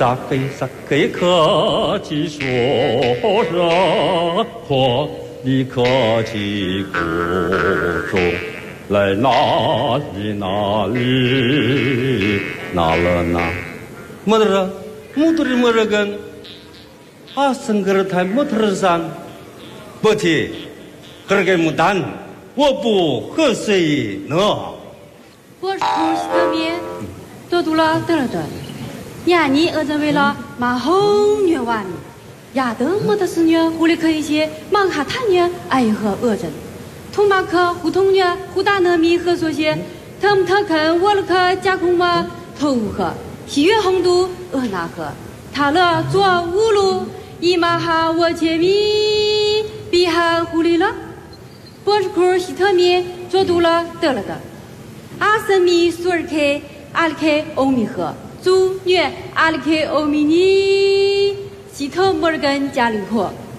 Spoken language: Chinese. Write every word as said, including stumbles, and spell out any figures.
咋给啥给客气说热火，你客气不说，来哪里哪里哪了哪？么的了，木头的么的根，啊，生个台木头上，不提，这个牡丹，我不喝水呢。 我是苦西的面，多读了得了得。伢你儿子为了马红女完，亚得么的是女，狐狸可以些忙哈他女爱和恶人，同马可胡同女胡大那米和说些，他们他看我了可加工嘛头和西月红都恶那个，他了做五路一马哈我前米比哈狐狸了，我是苦西特面做读了得了的。阿森米苏尔开阿里开欧米河祖女阿里开欧米尼西特摩尔根加里霍